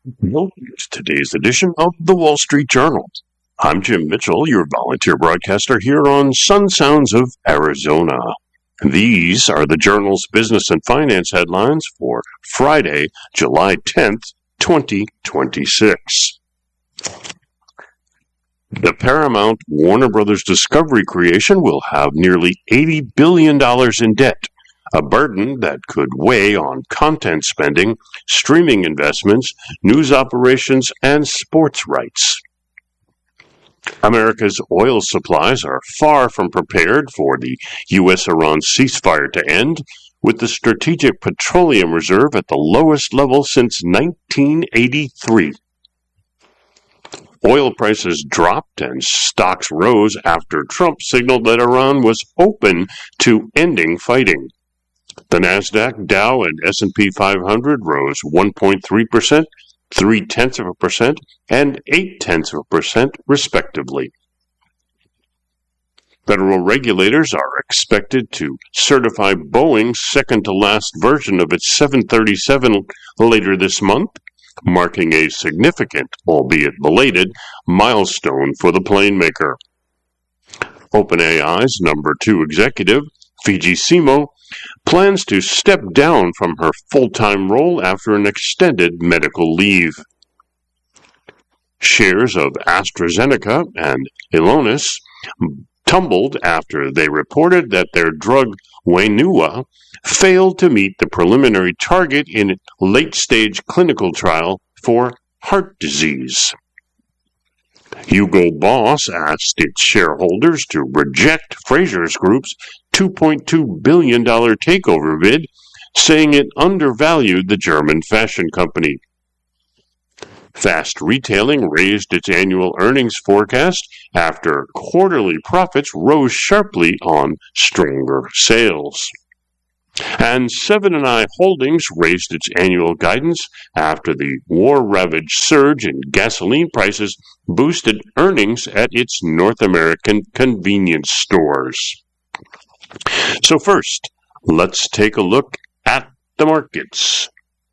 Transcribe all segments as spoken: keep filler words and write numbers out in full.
Welcome to today's edition of the Wall Street Journal. I'm Jim Mitchell, your volunteer broadcaster here on Sun Sounds of Arizona. These are the Journal's business and finance headlines for Friday, July tenth, twenty twenty-six. The Paramount Warner Brothers Discovery creation will have nearly eighty billion dollars in debt, a burden that could weigh on content spending, streaming investments, news operations, and sports rights. America's oil supplies are far from prepared for the U S Iran ceasefire to end, with the Strategic Petroleum Reserve at the lowest level since nineteen eighty-three. Oil prices dropped and stocks rose after Trump signaled that Iran was open to ending fighting. The Nasdaq, Dow, and S and P five hundred rose one point three percent, three-tenths of a percent, and eight-tenths of a percent, respectively. Federal regulators are expected to certify Boeing's second-to-last version of its seven thirty-seven later this month, marking a significant, albeit belated, milestone for the plane maker. OpenAI's number two executive, Fidji Simo, plans to step down from her full-time role after an extended medical leave. Shares of AstraZeneca and Ionis tumbled after they reported that their drug Wainua failed to meet the preliminary target in a late-stage clinical trial for heart disease. Hugo Boss asked its shareholders to reject Frasers Group's two point two billion dollars takeover bid, saying it undervalued the German fashion company. Fast Retailing raised its annual earnings forecast after quarterly profits rose sharply on stronger sales. And Seven and I Holdings raised its annual guidance after the war-ravaged surge in gasoline prices boosted earnings at its North American convenience stores. So first, let's take a look at the markets.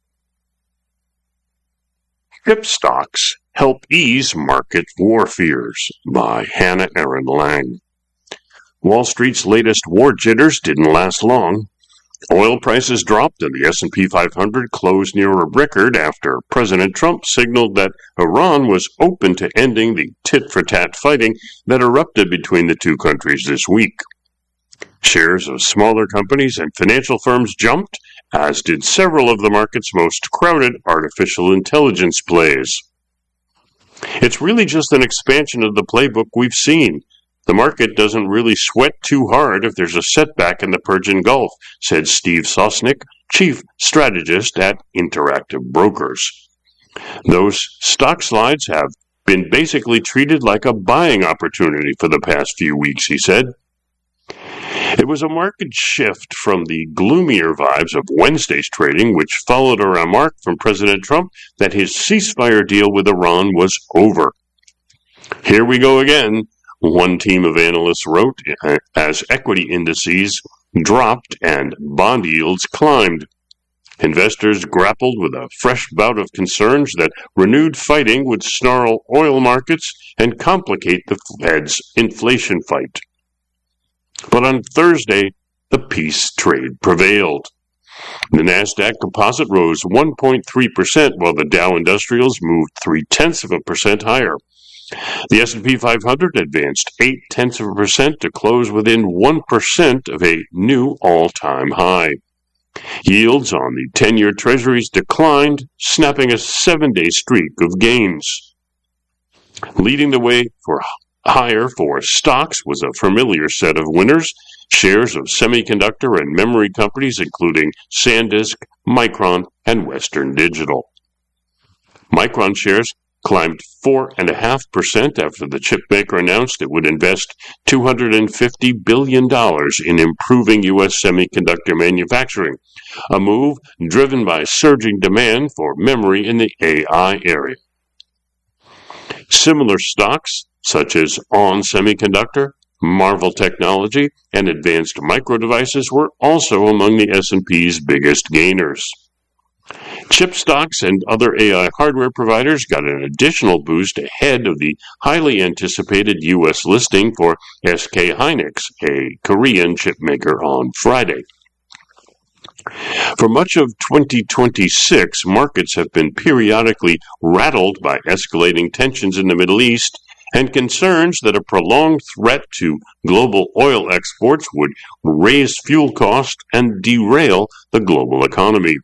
Chip stocks help ease market war fears by Hannah Aaron Lang. Wall Street's latest war jitters didn't last long. Oil prices dropped and the S and P five hundred closed near a record after President Trump signaled that Iran was open to ending the tit-for-tat fighting that erupted between the two countries this week. Shares of smaller companies and financial firms jumped, as did several of the market's most crowded artificial intelligence plays. It's really just an expansion of the playbook we've seen. The market doesn't really sweat too hard if there's a setback in the Persian Gulf, said Steve Sosnick, chief strategist at Interactive Brokers. Those stock slides have been basically treated like a buying opportunity for the past few weeks, he said. It was a market shift from the gloomier vibes of Wednesday's trading, which followed a remark from President Trump that his ceasefire deal with Iran was over. Here we go again, one team of analysts wrote, as equity indices dropped and bond yields climbed. Investors grappled with a fresh bout of concerns that renewed fighting would snarl oil markets and complicate the Fed's inflation fight. But on Thursday, the peace trade prevailed. The Nasdaq Composite rose one point three percent, while the Dow Industrials moved three-tenths of a percent higher. The S and P five hundred advanced eight-tenths of a percent to close within one percent of a new all-time high. Yields on the ten-year Treasuries declined, snapping a seven-day streak of gains. Leading the way for higher for stocks was a familiar set of winners, shares of semiconductor and memory companies including SanDisk, Micron, and Western Digital. Micron shares climbed four point five percent after the chipmaker announced it would invest two hundred fifty billion dollars in improving U S semiconductor manufacturing, a move driven by surging demand for memory in the A I area. Similar stocks, such as ON Semiconductor, Marvell Technology, and Advanced Micro Devices, were also among the S and P's biggest gainers. Chip stocks and other A I hardware providers got an additional boost ahead of the highly anticipated U S listing for S K Hynix, a Korean chip maker, on Friday. For much of twenty twenty-six, markets have been periodically rattled by escalating tensions in the Middle East and concerns that a prolonged threat to global oil exports would raise fuel costs and derail the global economy.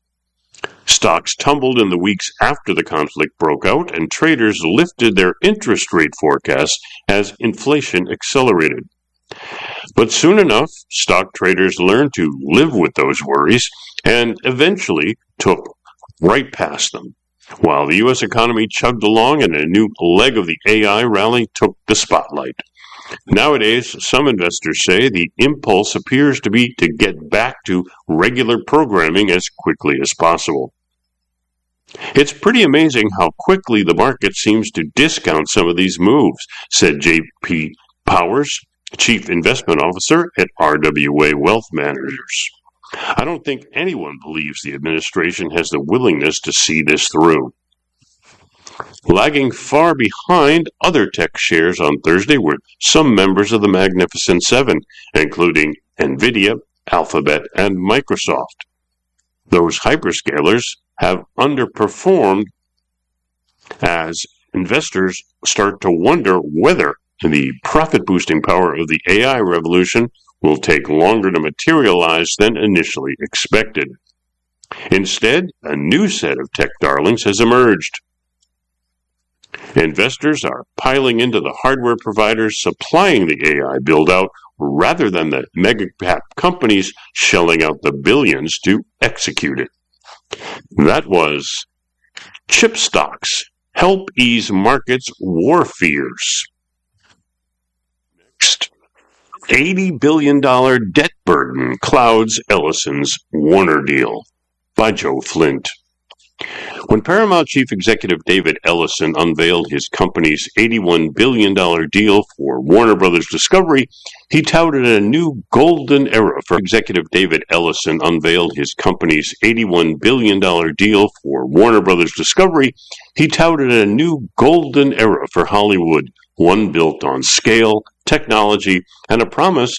Stocks tumbled in the weeks after the conflict broke out, and traders lifted their interest rate forecasts as inflation accelerated. But soon enough, stock traders learned to live with those worries and eventually took right past them, while the U S economy chugged along and a new leg of the A I rally took the spotlight. Nowadays, some investors say the impulse appears to be to get back to regular programming as quickly as possible. It's pretty amazing how quickly the market seems to discount some of these moves, said J P Powers, Chief Investment Officer at R W A Wealth Managers. I don't think anyone believes the administration has the willingness to see this through. Lagging far behind other tech shares on Thursday were some members of the Magnificent Seven, including NVIDIA, Alphabet, and Microsoft. Those hyperscalers have underperformed as investors start to wonder whether the profit-boosting power of the A I revolution will take longer to materialize than initially expected. Instead, a new set of tech darlings has emerged. Investors are piling into the hardware providers supplying the A I build-out rather than the mega-cap companies shelling out the billions to execute it. That was Chip Stocks Help Ease Markets' War Fears. Next, eighty billion dollars debt burden clouds Ellison's Warner deal, by Joe Flint. When Paramount Chief Executive David Ellison unveiled his company's eighty-one billion dollars deal for Warner Brothers Discovery, he touted a new golden era for Executive David Ellison unveiled his company's eighty-one billion dollars deal for Warner Brothers Discovery. He touted a new golden era for Hollywood, one built on scale, technology, and a promise